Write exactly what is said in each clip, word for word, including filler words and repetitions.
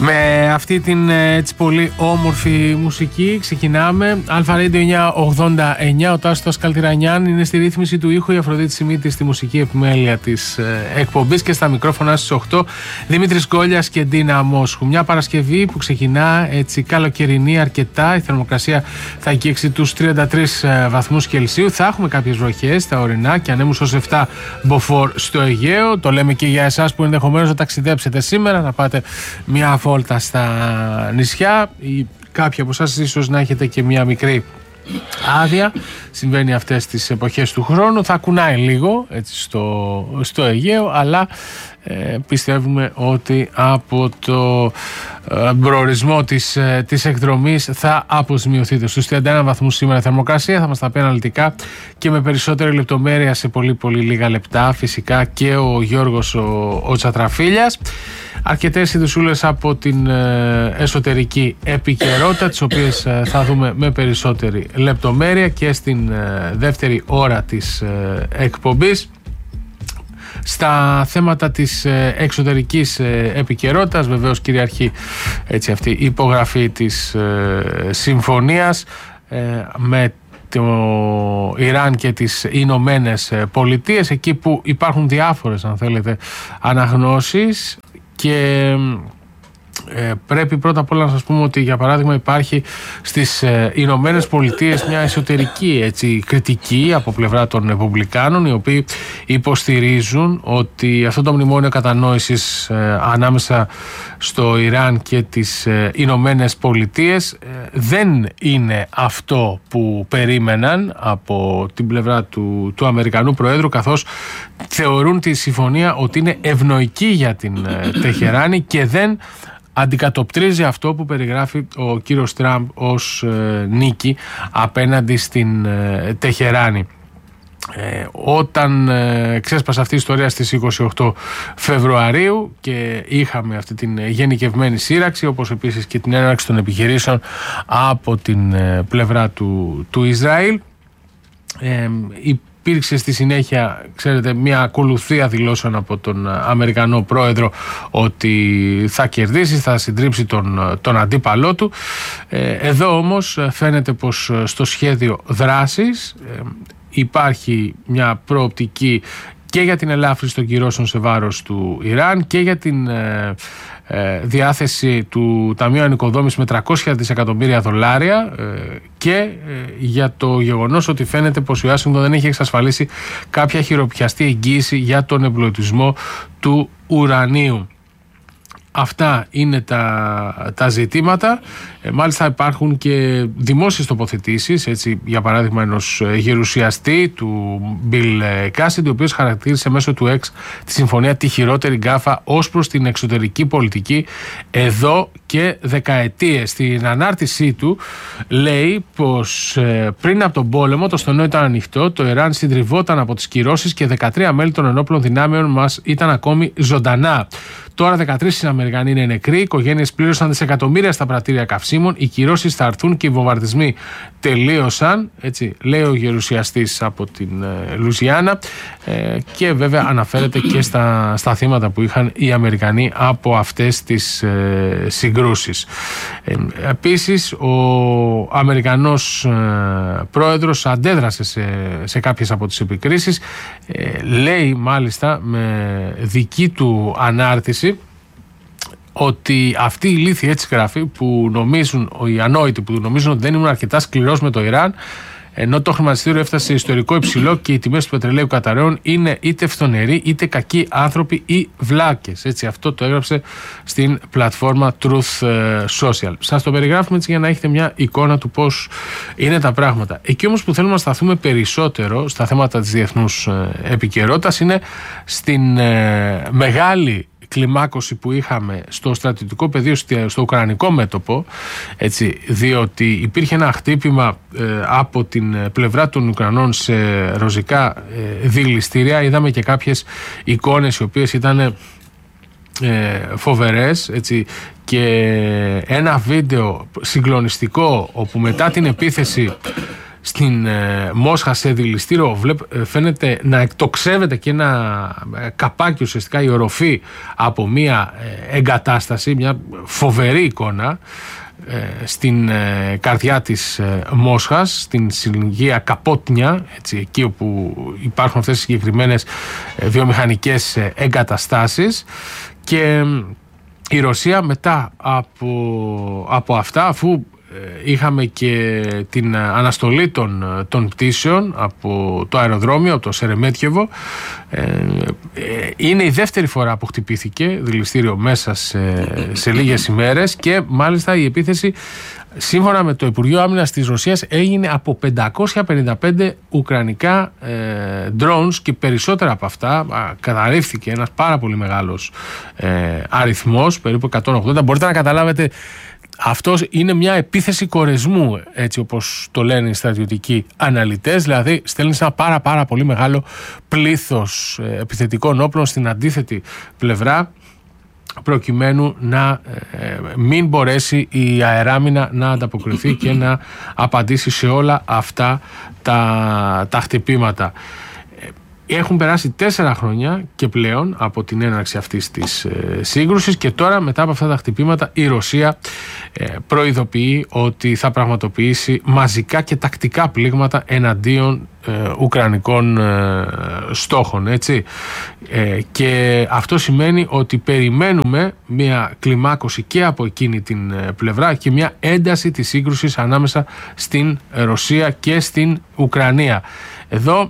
Με αυτή την έτσι πολύ όμορφη μουσική ξεκινάμε. Αλφα Radio εννιακόσια ογδόντα εννιά, ο Τάσος Καλτιρανιάν είναι στη ρύθμιση του ήχου, η Αφροδίτη Σιμίτη στη μουσική επιμέλεια της εκπομπής και στα μικρόφωνα στις οκτώ Δημήτρης Γκόλιας και Ντίνα Μόσχου. Μια Παρασκευή που ξεκινά έτσι καλοκαιρινή αρκετά, η θερμοκρασία θα αγγίξει τους τριάντα τρεις βαθμούς Κελσίου. Θα έχουμε κάποιες βροχές στα ορεινά και ανέμους ως επτά μποφόρ στο Αιγαίο. Το λέμε και για εσάς που ενδεχομένως να ταξιδέψετε σήμερα, να πάτε μια βόλτα στα νησιά ή κάποιοι από εσάς ίσως να έχετε και μια μικρή άδεια. Συμβαίνει αυτές τις εποχές του χρόνου, θα κουνάει λίγο έτσι στο, στο Αιγαίο, αλλά ε, πιστεύουμε ότι από το ε, προορισμό της, ε, της εκδρομής θα αποσμειωθείτε. Στους τριάντα ένα βαθμούς σήμερα θερμοκρασία, θα μας τα πει αναλυτικά και με περισσότερη λεπτομέρεια σε πολύ πολύ λίγα λεπτά φυσικά και ο Γιώργος ο, ο Τσατραφίλιας. Αρκετές ειδησούλες από την ε, εσωτερική επικαιρότητα, τις οποίες ε, θα δούμε με περισσότερη λεπτομέρεια και στην ε, δεύτερη ώρα της ε, εκπομπής. Στα θέματα της ε, εξωτερικής ε, επικαιρότητας βεβαίως κυριαρχεί έτσι αυτή η υπογραφή της ε, συμφωνίας ε, με το Ιράν και τις Ηνωμένες Πολιτείες, εκεί που υπάρχουν διάφορες αν θέλετε αναγνώσεις. Και ε, πρέπει πρώτα απ' όλα να σας πούμε ότι για παράδειγμα υπάρχει στις ε, Ηνωμένες Πολιτείες μια εσωτερική έτσι, κριτική από πλευρά των Ρεπουμπλικάνων, οι οποίοι υποστηρίζουν ότι αυτό το μνημόνιο κατανόησης ε, ανάμεσα στο Ιράν και τις ε, Ηνωμένες Πολιτείες ε, δεν είναι αυτό που περίμεναν από την πλευρά του, του Αμερικανού Προέδρου, καθώς θεωρούν τη συμφωνία ότι είναι ευνοϊκή για την ε, Τεχεράνη και δεν αντικατοπτρίζει αυτό που περιγράφει ο κύριος Τραμπ ως ε, νίκη απέναντι στην ε, Τεχεράνη. Ε, όταν ε, ξέσπασε αυτή η ιστορία στις είκοσι οκτώ Φεβρουαρίου και είχαμε αυτή την γενικευμένη σύραξη, όπως επίσης και την έναρξη των επιχειρήσεων από την ε, πλευρά του, του Ισραήλ, ε, υπήρξε στη συνέχεια, ξέρετε, μια ακολουθία δηλώσεων από τον Αμερικανό Πρόεδρο ότι θα κερδίσει, θα συντρίψει τον, τον αντίπαλό του. Ε, εδώ όμως φαίνεται πως στο σχέδιο δράσης ε, υπάρχει μια προοπτική και για την ελάφρυνση των κυρώσεων σε βάρος του Ιράν και για την ε, ε, διάθεση του Ταμείου Ανοικοδόμησης με τριακόσια δισεκατομμύρια δολάρια ε, και ε, για το γεγονός ότι φαίνεται πως η Ουάσιγκτον δεν έχει εξασφαλίσει κάποια χειροπιαστή εγγύηση για τον εμπλουτισμό του ουρανίου. Αυτά είναι τα, τα ζητήματα. Ε, μάλιστα υπάρχουν και δημόσιες τοποθετήσεις, έτσι, για παράδειγμα ενός γερουσιαστή του Bill Cassidy, ο οποίος χαρακτήρισε μέσω του X τη συμφωνία τη χειρότερη γκάφα ως προς την εξωτερική πολιτική εδώ και δεκαετίες. Στην ανάρτησή του λέει πως ε, πριν από τον πόλεμο το στενό ήταν ανοιχτό, το Ιράν συντριβόταν από τις κυρώσεις και δεκατρία μέλη των ενόπλων δυνάμεων μας ήταν ακόμη ζωντανά. Τώρα δεκατρείς Αμερικανοί είναι νεκροί, οι οικογένειες πλήρωσαν δισεκατομμύρια στα πρατήρια καυσίμων, οι κυρώσεις θα έρθουν και οι βομβαρδισμοί τελείωσαν, έτσι λέει ο γερουσιαστής από την ε, Λουζιάννα, ε, και βέβαια αναφέρεται και στα, στα θύματα που είχαν οι Αμερικανοί από αυτές τις ε, συγκρούσεις. Ε, επίσης ο Αμερικανός ε, πρόεδρος αντέδρασε σε, σε κάποιες από τις επικρίσεις, ε, λέει μάλιστα με δική του ανάρτηση ότι αυτοί οι ηλίθιοι, έτσι γράφει, που νομίζουν, οι ανόητοι που νομίζουν ότι δεν ήμουν αρκετά σκληρός με το Ιράν, ενώ το χρηματιστήριο έφτασε σε ιστορικό υψηλό και οι τιμές του πετρελαίου καταραίουν, είναι είτε φθονεροί είτε κακοί άνθρωποι ή βλάκες. Έτσι, αυτό το έγραψε στην πλατφόρμα Truth Social. Σας το περιγράφουμε έτσι για να έχετε μια εικόνα του πώς είναι τα πράγματα. Εκεί όμως που θέλουμε να σταθούμε περισσότερο στα θέματα της διεθνούς επικαιρότητας είναι στην ε, μεγάλη κλιμάκωση που είχαμε στο στρατιωτικό πεδίο, στο ουκρανικό μέτωπο, έτσι, διότι υπήρχε ένα χτύπημα ε, από την πλευρά των Ουκρανών σε ροζικά ε, δηληστήρια. Είδαμε και κάποιες εικόνες οι οποίες ήταν ε, φοβερές, έτσι, και ένα βίντεο συγκλονιστικό όπου μετά την επίθεση στην ε, Μόσχα σε δηληστήριο βλέπ, ε, φαίνεται να εκτοξεύεται και ένα ε, καπάκι ουσιαστικά η οροφή από μια ε, εγκατάσταση, μια φοβερή εικόνα ε, στην ε, καρδιά της ε, Μόσχας, στην συλλογία Καπότνια, έτσι, εκεί όπου υπάρχουν αυτές οι συγκεκριμένες ε, βιομηχανικές ε, εγκαταστάσεις. Και η Ρωσία μετά από, από αυτά, αφού είχαμε και την αναστολή των, των πτήσεων από το αεροδρόμιο, από το Σερεμέτιεβο, είναι η δεύτερη φορά που χτυπήθηκε δηληστήριο μέσα σε, σε λίγες ημέρες, και μάλιστα η επίθεση, σύμφωνα με το Υπουργείο Άμυνας της Ρωσίας, έγινε από πεντακόσια πενήντα πέντε ουκρανικά ε, drones, και περισσότερα από αυτά καταρρίφθηκε ένας πάρα πολύ μεγάλος ε, αριθμός, περίπου εκατόν ογδόντα. Μπορείτε να καταλάβετε, αυτό είναι μια επίθεση κορεσμού, έτσι όπως το λένε οι στρατιωτικοί αναλυτές, δηλαδή στέλνει ένα πάρα πάρα πολύ μεγάλο πλήθος ε, επιθετικών όπλων στην αντίθετη πλευρά, προκειμένου να ε, μην μπορέσει η αεράμινα να ανταποκριθεί και να απαντήσει σε όλα αυτά τα, τα χτυπήματα. Έχουν περάσει τέσσερα χρόνια και πλέον από την έναρξη αυτής της ε, σύγκρουσης, και τώρα μετά από αυτά τα χτυπήματα η Ρωσία ε, προειδοποιεί ότι θα πραγματοποιήσει μαζικά και τακτικά πλήγματα εναντίον ε, ουκρανικών ε, στόχων, έτσι. Ε, και αυτό σημαίνει ότι περιμένουμε μια κλιμάκωση και από εκείνη την ε, πλευρά και μια ένταση της σύγκρουσης ανάμεσα στην Ρωσία και στην Ουκρανία. Εδώ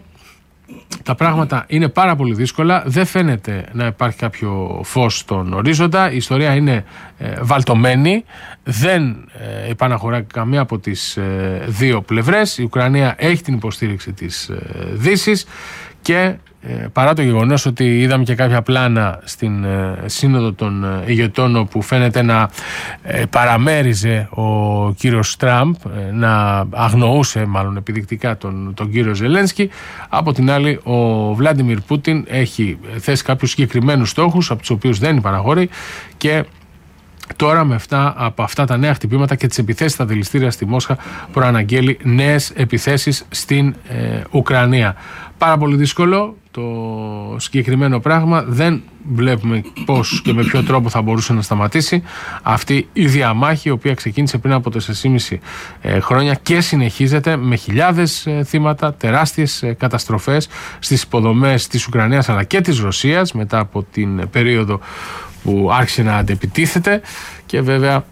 τα πράγματα είναι πάρα πολύ δύσκολα, δεν φαίνεται να υπάρχει κάποιο φως στον ορίζοντα, η ιστορία είναι ε, βαλτωμένη, δεν ε, υπαναχωρά καμία από τις ε, δύο πλευρές. Η Ουκρανία έχει την υποστήριξη της ε, Δύσης, και ε, παρά το γεγονός ότι είδαμε και κάποια πλάνα στην ε, σύνοδο των ε, ηγετών, όπου φαίνεται να ε, παραμέριζε ο κύριος Τραμπ, ε, να αγνοούσε μάλλον επιδεικτικά τον, τον κύριο Ζελένσκι, από την άλλη ο Βλάντιμιρ Πούτιν έχει θέσει κάποιους συγκεκριμένους στόχους, από τους οποίους δεν υπαναχωρεί, και τώρα με αυτά, από αυτά τα νέα χτυπήματα και τις επιθέσεις στα δηληστήρια στη Μόσχα, προαναγγέλει νέες επιθέσεις στην ε, Ουκρανία. Πάρα πολύ δύσκολο το συγκεκριμένο πράγμα. Δεν βλέπουμε πώς και με ποιο τρόπο θα μπορούσε να σταματήσει αυτή η διαμάχη, η οποία ξεκίνησε πριν από τέσσερα και μισό ε, χρόνια και συνεχίζεται με χιλιάδες ε, θύματα, τεράστιες ε, καταστροφές στις υποδομές της Ουκρανίας αλλά και της Ρωσίας, μετά από την περίοδο που άρχισε να αντεπιτίθεται, και βέβαια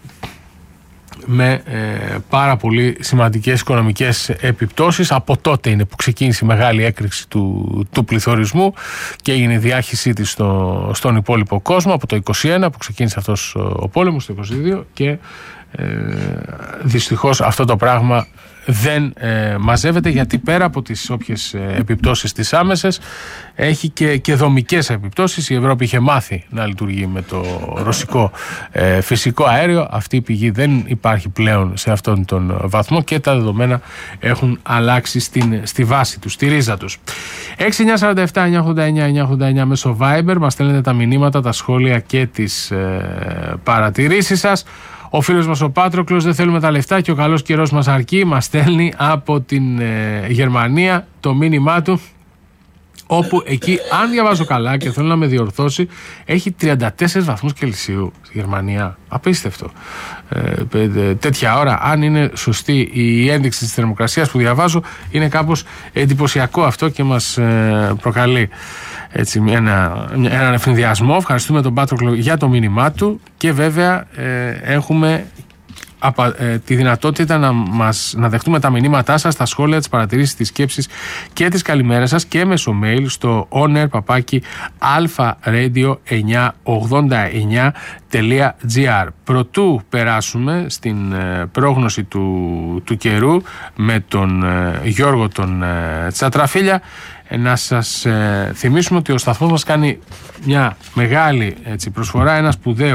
με ε, πάρα πολύ σημαντικές οικονομικές επιπτώσεις. Από τότε είναι που ξεκίνησε η μεγάλη έκρηξη του, του πληθωρισμού και έγινε η διάχυσή της στο, στον υπόλοιπο κόσμο, από το είκοσι ένα που ξεκίνησε αυτός ο πόλεμος, το είκοσι δύο, και ε, δυστυχώς αυτό το πράγμα δεν ε, μαζεύεται, γιατί πέρα από τις όποιες ε, επιπτώσεις τις άμεσες, έχει και, και δομικές επιπτώσεις. Η Ευρώπη είχε μάθει να λειτουργεί με το ρωσικό ε, φυσικό αέριο. Αυτή η πηγή δεν υπάρχει πλέον σε αυτόν τον βαθμό και τα δεδομένα έχουν αλλάξει στην, στη βάση τους, στη ρίζα τους. έξι εννιά τέσσερα επτά εννιά ογδόντα εννιά εννιά ογδόντα εννιά μέσω Viber μας στέλνετε τα μηνύματα, τα σχόλια και τις ε, παρατηρήσεις σας. Ο φίλος μας ο Πάτροκλος, δεν θέλουμε τα λεφτά και ο καλός καιρός μας αρκεί, μας στέλνει από την ε, Γερμανία το μήνυμά του, όπου εκεί, αν διαβάζω καλά και θέλω να με διορθώσει, έχει τριάντα τέσσερις βαθμούς Κελσίου στη Γερμανία. Απίστευτο. Ε, τέτοια ώρα, αν είναι σωστή η ένδειξη της θερμοκρασίας που διαβάζω, είναι κάπως εντυπωσιακό αυτό και μας ε, προκαλεί έτσι ένα, έναν ευνηδιασμό. Ευχαριστούμε τον Πάτροκλο για το μήνυμά του, και βέβαια ε, έχουμε απα, ε, τη δυνατότητα να, μας, να δεχτούμε τα μηνύματά σας, τα σχόλια, τις παρατηρήσεις, τις σκέψεις και τις καλημέρες σας και μέσω mail στο onair παπάκι alpha-radio εννιακόσια ογδόντα εννιά τελεία gr. Προτού περάσουμε στην ε, πρόγνωση του, του καιρού με τον ε, Γιώργο τον ε, Τσατραφίλια, να σας ε, θυμίσουμε ότι ο σταθμός μας κάνει μια μεγάλη έτσι, προσφορά, ένα σπουδαίο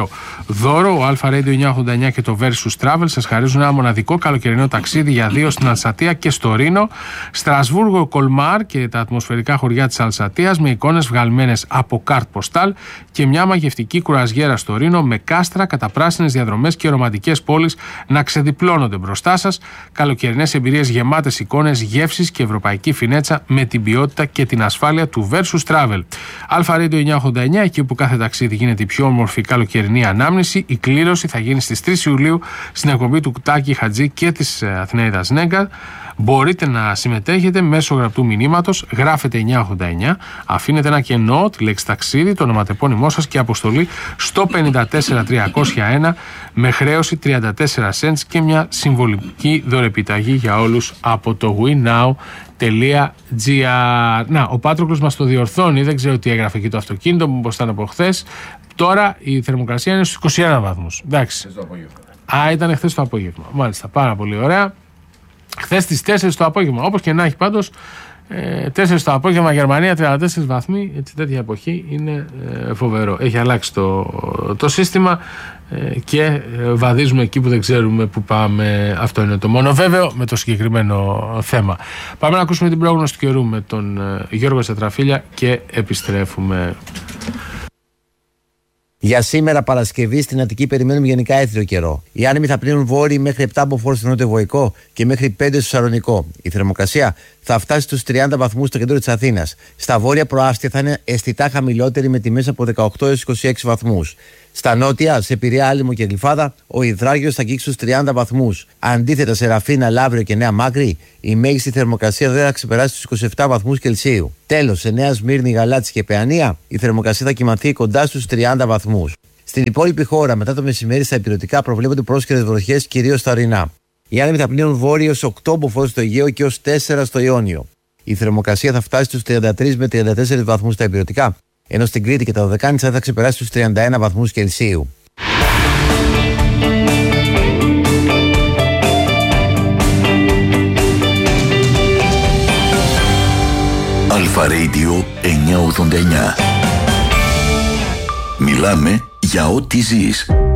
δώρο. Ο Αλφα Radio εννιακόσια ογδόντα εννιά και το Versus Travel σας χαρίζουν ένα μοναδικό καλοκαιρινό ταξίδι για δύο στην Αλσατία και στο Ρήνο, Στρασβούργο, Κολμάρ και τα ατμοσφαιρικά χωριά της Αλσατίας με εικόνες βγαλμένες από κάρτ ποστάλ και μια μαγευτική κουραζιέρα στο Ρήνο με κάστρα, καταπράσινες διαδρομές και ρομαντικές πόλεις να ξεδιπλώνονται μπροστά σας. Καλοκαιρινές εμπειρίες γεμάτες εικόνες, γεύσεις και ευρωπαϊκή φινέτσα με την ποιότητα και την ασφάλεια του Versus Travel. Αλφα Radio εννιακόσια ογδόντα εννιά, εκεί που κάθε ταξίδι γίνεται η πιο όμορφη καλοκαιρινή ανάμνηση. Η κλήρωση θα γίνει στις τρεις Ιουλίου στην εκπομπή του Τάκη Χατζή και της Αθηναίδας Νέγκα. Μπορείτε να συμμετέχετε μέσω γραπτού μηνύματος, γράφετε εννιακόσια ογδόντα εννιά, αφήνετε ένα κενό, τη λέξη ταξίδι, το ονοματεπώνυμό σας και αποστολή στο πενήντα τέσσερα τριακόσια ένα με χρέωση τριάντα τέσσερα cents και μια συμβολική δωρεπιταγή για όλους από το winnow.gr. Να, ο Πάτροκλος μας το διορθώνει, δεν ξέρω τι έγραφε εκεί το αυτοκίνητο, μήπως ήταν από χθες. Τώρα η θερμοκρασία είναι στους είκοσι ένα βαθμούς. Εντάξει. Α, ήταν χθες το απόγευμα. Μάλιστα, πάρα πολύ ωραία. Χθες στις τέσσερις το απόγευμα, όπως και να έχει πάντως, ε, τέσσερις το απόγευμα Γερμανία, τριάντα τέσσερα βαθμοί, έτσι τέτοια εποχή είναι ε, φοβερό. Έχει αλλάξει το, το σύστημα ε, και ε, βαδίζουμε εκεί που δεν ξέρουμε που πάμε. Αυτό είναι το μόνο βέβαιο με το συγκεκριμένο θέμα. Πάμε να ακούσουμε την πρόγνωση του καιρού με τον ε, Γιώργο Στρατραφίλια και επιστρέφουμε. Για σήμερα Παρασκευή στην Αττική περιμένουμε γενικά έθριο καιρό. Οι άνεμοι θα πλύνουν βόρειοι μέχρι επτά μποφόρ στο νότιο-βορικό και μέχρι πέντε στο Σαλονικό. Η θερμοκρασία θα φτάσει στους τριάντα βαθμούς στο κέντρο της Αθήνας. Στα βόρεια προάστια θα είναι αισθητά χαμηλότερη με τιμές από δεκαοκτώ έως είκοσι έξι βαθμούς. Στα νότια, σε Πειραιά, Άλυμο και Γλυφάδα, ο υδράγιος θα αγγίξει στους τριάντα βαθμούς. Αντίθετα, σε Ραφίνα, Λαύριο και Νέα Μάκρη, η μέγιστη θερμοκρασία δεν θα ξεπεράσει τους είκοσι επτά βαθμούς Κελσίου. Τέλος, σε Νέα Σμύρνη, Γαλάτση και Παιανία, η θερμοκρασία θα κυμανθεί κοντά στους τριάντα βαθμούς. Στην υπόλοιπη χώρα, μετά το μεσημέρι, στα ηπειρωτικά προβλέπονται πρόσκαιρες βροχές, κυρίως στα ορεινά. Οι άνεμοι θα πλύνουν βόρειο ως οκτώ μποφόρ στο Αιγαίο και ως τέσσερα στο Ιόνιο. Η θερμοκρασία θα φτάσει στους τριάντα τρεις με τριάντα τέσσερις βαθμούς στα ηπειρωτικά, ενώ στην Κρήτη και τα Δωδεκάνησα θα ξεπεράσει τους τριάντα ένα βαθμούς Κελσίου. Αλφα Radio εννιακόσια ογδόντα εννιά. Μιλάμε για ό,τι ζεις.